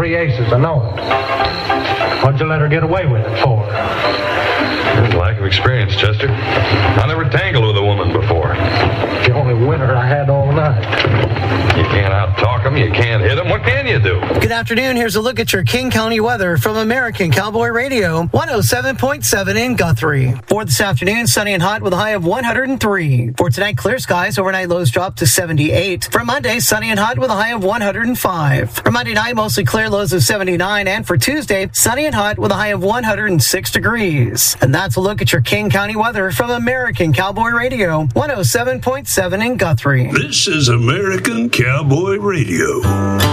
3 aces, I know it. What'd you let her get away with it for? Lack of experience, Chester. I never tangled with a woman before. The only winner I had all night. You can't out-talk them, you can't hit them. What can you do? Good afternoon. Here's a look at your King County weather from American Cowboy Radio, 107.7 in Guthrie. For this afternoon, sunny and hot with a high of 103. For tonight, clear skies. Overnight lows drop to 78. For Monday, sunny and hot with a high of 105. For Monday night, mostly clear, lows of 79. And for Tuesday, sunny and hot with a high of 106 degrees. And that's a look at your King County weather from American Cowboy Radio, 107.7 in Guthrie. This is American Cowboy Radio.